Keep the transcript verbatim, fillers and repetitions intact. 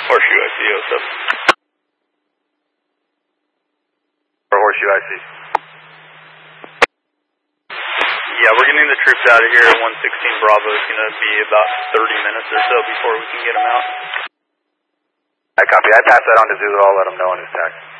Horseshoe I C, what's up? Or Horseshoe I C. Yeah, we're getting the troops out of here at one sixteen Bravo. It's going to be about thirty minutes or so before we can get them out. I copy. I pass that on to Zulu. I'll let them know on his tax.